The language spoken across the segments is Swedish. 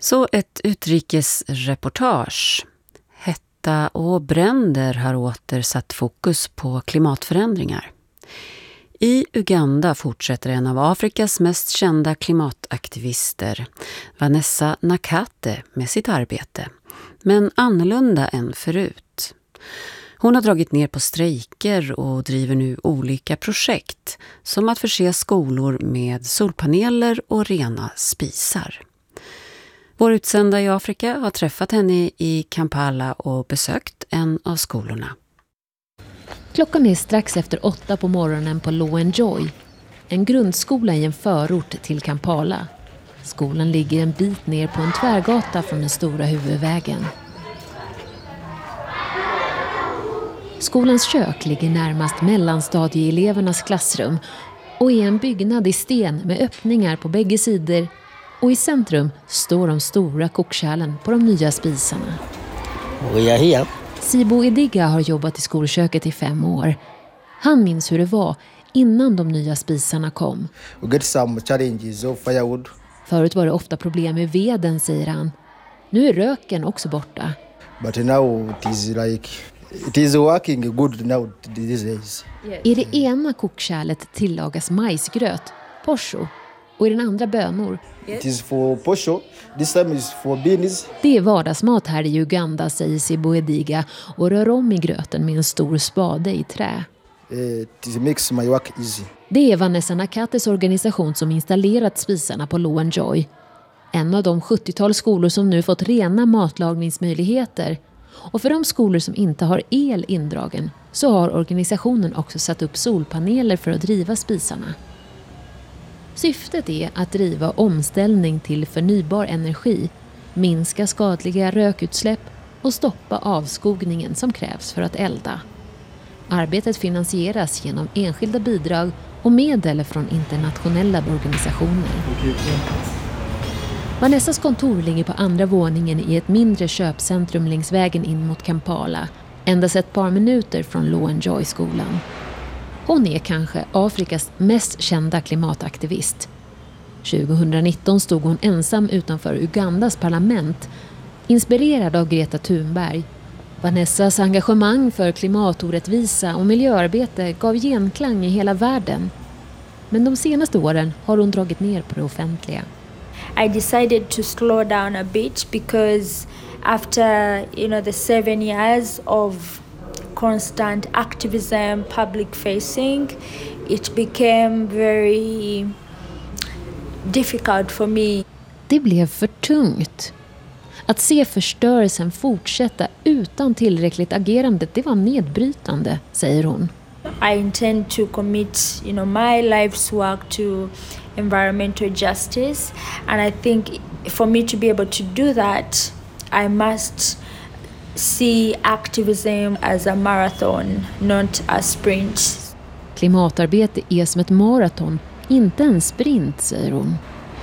Så ett utrikesreportage. Hetta och bränder har åter satt fokus på klimatförändringar. I Uganda fortsätter en av Afrikas mest kända klimataktivister, Vanessa Nakate, med sitt arbete. Men annorlunda än förut. Hon har dragit ner på strejker och driver nu olika projekt, som att förse skolor med solpaneler och rena spisar. Vår utsända i Afrika har träffat henne i Kampala och besökt en av skolorna. Klockan är strax efter 8 på morgonen på Lowenjoy, en grundskola i en förort till Kampala. Skolan ligger en bit ner på en tvärgata från den stora huvudvägen. Skolans kök ligger närmast mellanstadieelevernas klassrum och är en byggnad i sten med öppningar på bägge sidor, och i centrum står de stora kokkärlen på de nya spisarna. Sibo Ediga har jobbat i skolköket i 5 år. Han minns hur det var innan de nya spisarna kom. Förut var det ofta problem med veden, säger han. Nu är röken också borta. But now it is working good now these days. I det ena kokkärlet tillagas majsgröt, posho, och i den andra bönor. It is for posho, this time is for beans. Det är vardagsmat här i Uganda, säger Sibo Ediga och rör om i gröten med en stor spade i trä. It makes my work easy. Det är Vanessa Nakates organisation som installerat spisarna på Lowenjoy. En av de 70-tal skolor som nu fått rena matlagningsmöjligheter. Och för de skolor som inte har el indragen så har organisationen också satt upp solpaneler för att driva spisarna. Syftet är att driva omställning till förnybar energi, minska skadliga rökutsläpp och stoppa avskogningen som krävs för att elda. Arbetet finansieras genom enskilda bidrag och medel från internationella organisationer. Vanessas kontor ligger på andra våningen i ett mindre köpcentrum längs vägen in mot Kampala, endast ett par minuter från Lowenjoy-skolan. Hon är kanske Afrikas mest kända klimataktivist. 2019 stod hon ensam utanför Ugandas parlament, inspirerad av Greta Thunberg. Vanessas engagemang för klimatorättvisa och miljöarbete gav genklang i hela världen. Men de senaste åren har hon dragit ner på det offentliga. I decided to slow down a bit because after the 7 years of constant activism, public facing, it became very difficult for me. Det blev för tungt. Att se förstörelsen fortsätta utan tillräckligt agerande, det var nedbrytande, säger hon. I intend to commit, my life's work to environmental justice, and I think for me to be able to do that, I must see activism as a marathon, not a sprint. Klimatarbete är som ett maraton, inte en sprint, säger hon.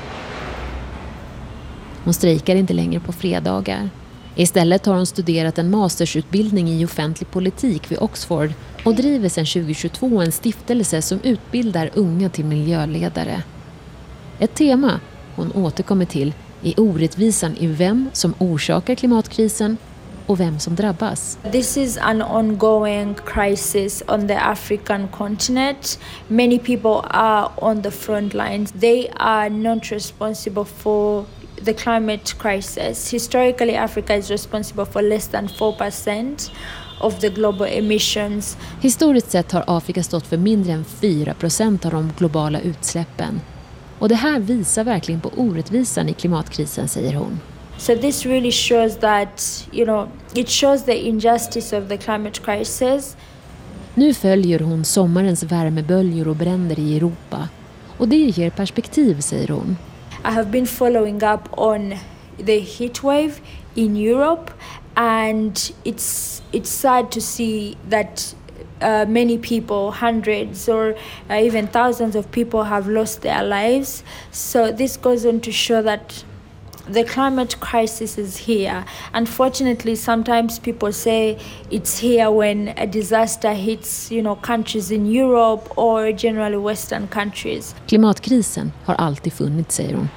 Hon strejkar inte längre på fredagar. Istället har hon studerat en mastersutbildning i offentlig politik vid Oxford och driver sedan 2022 en stiftelse som utbildar unga till miljöledare. Ett tema hon återkommer till är orättvisan i vem som orsakar klimatkrisen och vem som drabbas. This is an ongoing crisis on the African continent. Many people are on the front lines. They are not responsible for the climate crisis. Historically, Africa is responsible for less than 4% of the global emissions. Historiskt sett har Afrika stått för mindre än 4% av de globala utsläppen. Och det här visar verkligen på orättvisan i klimatkrisen, säger hon. So this really shows that, it shows the injustice of the climate crisis. Nu följer hon sommarens värmeböljor och bränder i Europa. Och det ger perspektiv, säger hon. I have been following up on the heat wave in Europe, and it's sad to see that many people, hundreds or even thousands of people have lost their lives. So this goes on to show that the climate crisis is here. Unfortunately, sometimes people say it's here when a disaster hits, countries in Europe or generally Western countries. Klimatkrisen har alltid funnits, säger hon.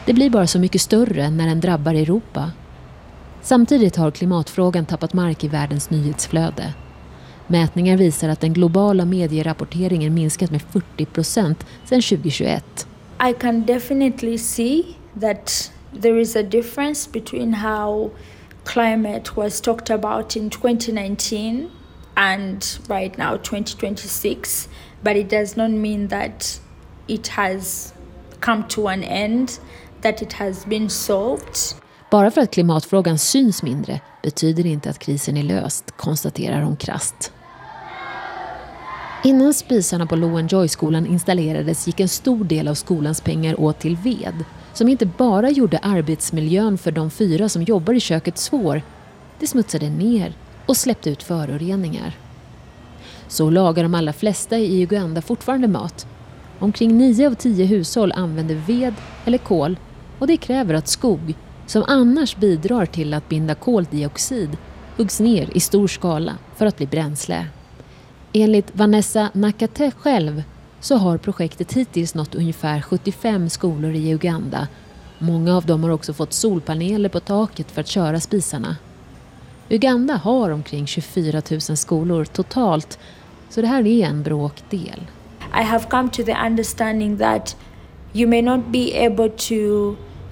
Det blir bara så mycket större när den drabbar Europa. Samtidigt har klimatfrågan tappat mark i världens nyhetsflöde. Mätningar visar att den globala medierapporteringen minskat med 40% sedan 2021. I can definitely see that there is a difference between how climate was talked about in 2019 and right now 2026, but it does not mean that it has come to an end, that it has been solved. Bara för att klimatfrågan syns mindre betyder det inte att krisen är löst, konstaterar hon krasst. Innan spisarna på Lowenjoy-skolan installerades gick en stor del av skolans pengar åt till ved, som inte bara gjorde arbetsmiljön för de 4 som jobbar i köket svår. Det smutsade ner och släppte ut föroreningar. Så lagar de allra flesta i Uganda fortfarande mat. Omkring 9 av 10 hushåll använder ved eller kol, och det kräver att skog, som annars bidrar till att binda koldioxid, huggs ner i stor skala för att bli bränsle. Enligt Vanessa Nakate själv så har projektet hittills nått ungefär 75 skolor i Uganda. Många av dem har också fått solpaneler på taket för att köra spisarna. Uganda har omkring 24 000 skolor totalt, så det här är en bråkdel. I have come to the understanding that you may not be able to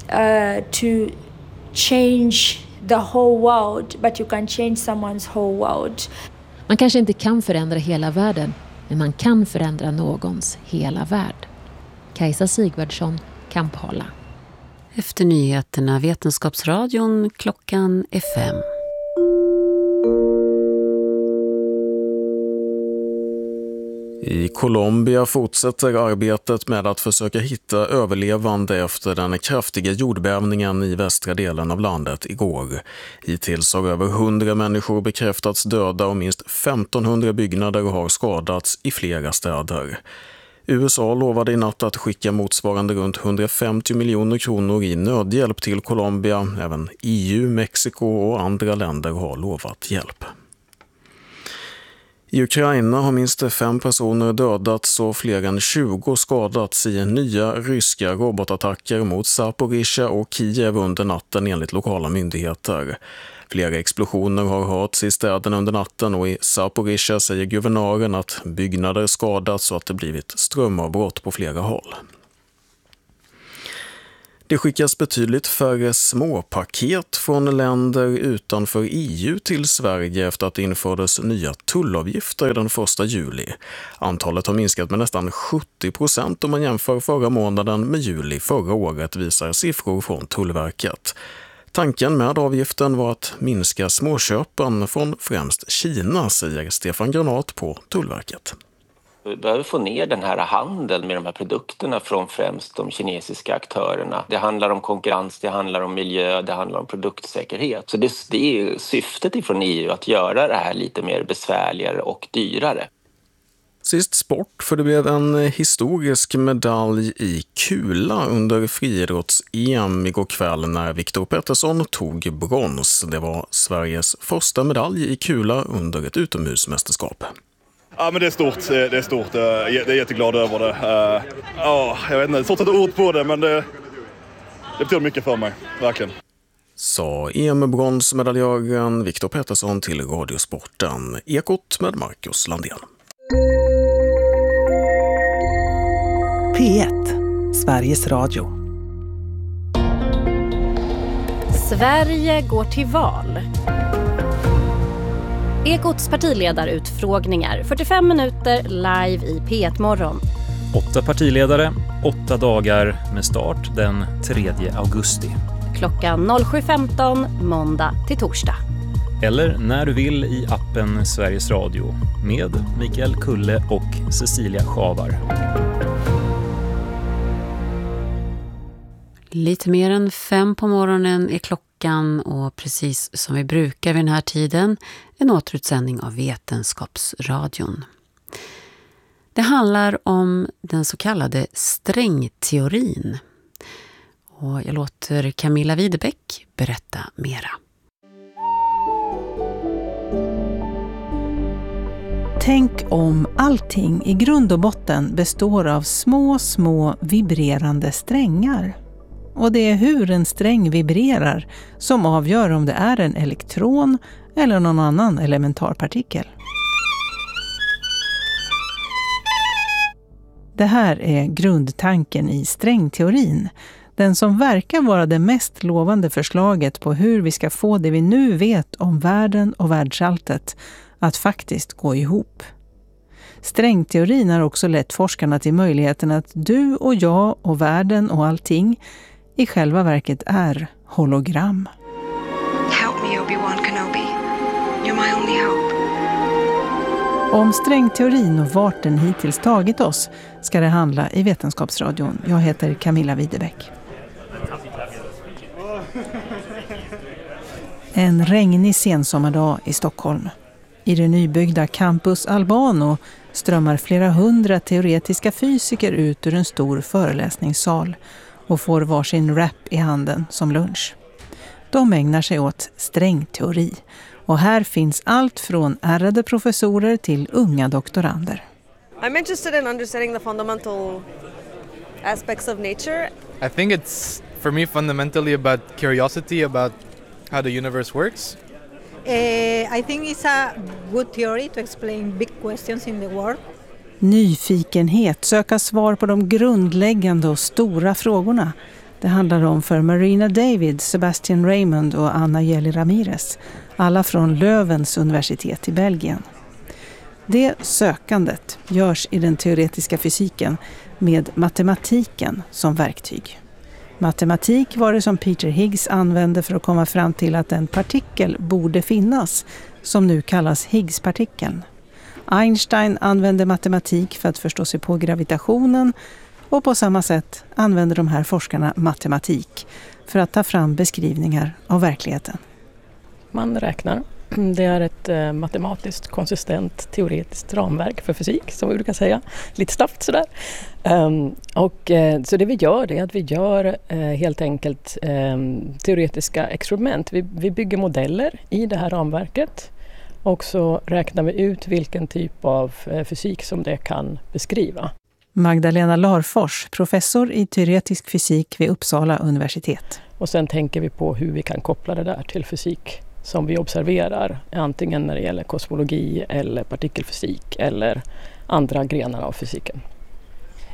change the whole world, but you can change someone's whole world. Man kanske inte kan förändra hela världen, men man kan förändra någons hela värld. Kajsa Sigvardsson, Kampala. Efter nyheterna Vetenskapsradion, klockan är 5. I Colombia fortsätter arbetet med att försöka hitta överlevande efter den kraftiga jordbävningen i västra delen av landet igår. Hittills har över 100 människor bekräftats döda och minst 1500 byggnader har skadats i flera städer. USA lovade i natt att skicka motsvarande runt 150 miljoner kronor i nödhjälp till Colombia. Även EU, Mexiko och andra länder har lovat hjälp. I Ukraina har minst 5 personer dödats och fler än 20 skadats i nya ryska robotattacker mot Zaporizjzja och Kiev under natten enligt lokala myndigheter. Flera explosioner har hörts i städen under natten och i Zaporizjzja säger guvernören att byggnader skadats och att det blivit strömavbrott på flera håll. Det skickas betydligt färre småpaket från länder utanför EU till Sverige efter att det infördes nya tullavgifter den 1 juli. Antalet har minskat med nästan 70% om man jämför förra månaden med juli förra året, visar siffror från Tullverket. Tanken med avgiften var att minska småköpen från främst Kina, säger Stefan Granat på Tullverket. Vi behöver få ner den här handeln med de här produkterna från främst de kinesiska aktörerna. Det handlar om konkurrens, det handlar om miljö, det handlar om produktsäkerhet. Så det är syftet ifrån EU att göra det här lite mer besvärligare och dyrare. Sist sport, för det blev en historisk medalj i kula under friidrotts-EM igår kväll när Viktor Pettersson tog brons. Det var Sveriges första medalj i kula under ett utomhusmästerskap. Ja, men det är stort. Jag är jätteglad över det. Jag vet inte, svårt att sätta ord på det, men det betyder mycket för mig, verkligen. Sa EM-bronsmedaljören Viktor Pettersson till Radiosporten. Ekot med Marcus Landén. P1, Sveriges Radio. Sverige går till val. Ekots partiledarutfrågningar, 45 minuter live i P1-morgon. 8 partiledare, 8 dagar med start den 3 augusti. Klockan 07.15, måndag till torsdag. Eller när du vill i appen Sveriges Radio med Mikael Kulle och Cecilia Schavar. Lite mer än 5 på morgonen är klockan och precis som vi brukar vid den här tiden en återutsändning av Vetenskapsradion. Det handlar om den så kallade strängteorin. Och jag låter Camilla Widebeck berätta mera. Tänk om allting i grund och botten består av små vibrerande strängar. Och det är hur en sträng vibrerar som avgör om det är en elektron eller någon annan elementarpartikel. Det här är grundtanken i strängteorin. Den som verkar vara det mest lovande förslaget på hur vi ska få det vi nu vet om världen och världsalltet att faktiskt gå ihop. Strängteorin har också lett forskarna till möjligheten att du och jag och världen och allting i själva verket är hologram. Help me, Obi-Wan Kenobi. You're my only hope. Om strängteorin och vart den hittills tagit oss ska det handla i Vetenskapsradion. Jag heter Camilla Widebeck. En regnig sensommardag i Stockholm. I det nybyggda Campus Albano strömmar flera hundra teoretiska fysiker ut ur en stor föreläsningssal och får varsin wrap i handen som lunch. De ägnar sig åt strängteori och här finns allt från ärade professorer till unga doktorander. I'm interested in understanding the fundamental aspects of nature. I think it's for me fundamentally about curiosity about how the universe works. I think it's a good theory to explain big questions in the world. Nyfikenhet, söka svar på de grundläggande och stora frågorna. Det handlar om för Marina David, Sebastian Raymond och Anna Jelly Ramirez. Alla från Löwens universitet i Belgien. Det sökandet görs i den teoretiska fysiken med matematiken som verktyg. Matematik var det som Peter Higgs använde för att komma fram till att en partikel borde finnas, som nu kallas Higgspartikeln. Einstein använde matematik för att förstå sig på gravitationen och på samma sätt använder de här forskarna matematik för att ta fram beskrivningar av verkligheten. Man räknar. Det är ett matematiskt konsistent teoretiskt ramverk för fysik, som vi brukar säga. Lite snabbt sådär. Så det vi gör är att vi gör helt enkelt teoretiska experiment. Vi bygger modeller i det här ramverket och så räknar vi ut vilken typ av fysik som det kan beskriva. Magdalena Larfors, professor i teoretisk fysik vid Uppsala universitet. Och sen tänker vi på hur vi kan koppla det där till fysik som vi observerar, antingen när det gäller kosmologi eller partikelfysik eller andra grenar av fysiken.